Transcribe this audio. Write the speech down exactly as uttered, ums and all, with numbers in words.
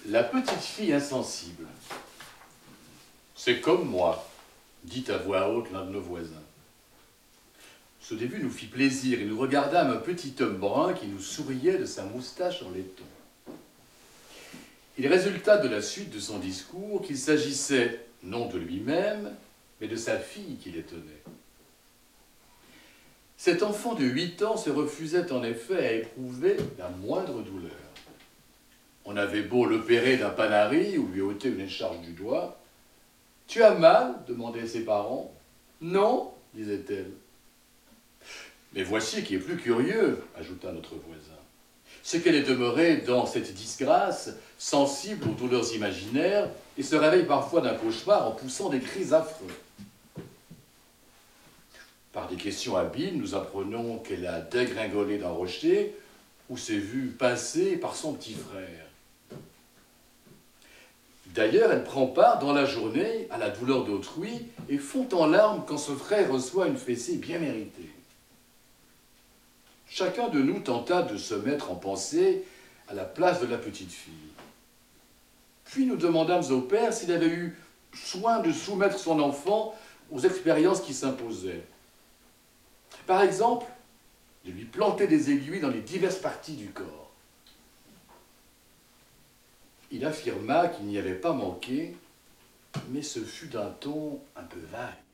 La petite fille insensible. C'est comme moi, dit à voix haute l'un de nos voisins. Ce début nous fit plaisir et nous regardâmes un petit homme brun qui nous souriait de sa moustache en laiton. Il résulta de la suite de son discours qu'il s'agissait non de lui-même, mais de sa fille qui l'étonnait. Cet enfant de huit ans se refusait en effet à éprouver la moindre douleur. On avait beau l'opérer d'un panari ou lui ôter une écharpe du doigt. « Tu as mal ?» demandaient ses parents. « Non » disait-elle. « Mais voici qui est plus curieux » ajouta notre voisin. « C'est qu'elle est demeurée dans cette disgrâce, sensible aux douleurs imaginaires, et se réveille parfois d'un cauchemar en poussant des cris affreux. » Par des questions habiles, nous apprenons qu'elle a dégringolé d'un rocher ou s'est vue pincée par son petit frère. D'ailleurs, elle prend part dans la journée à la douleur d'autrui et fond en larmes quand ce frère reçoit une fessée bien méritée. Chacun de nous tenta de se mettre en pensée à la place de la petite fille. Puis nous demandâmes au père s'il avait eu soin de soumettre son enfant aux expériences qui s'imposaient. Par exemple, de lui planter des aiguilles dans les diverses parties du corps. Il affirma qu'il n'y avait pas manqué, mais ce fut d'un ton un peu vague.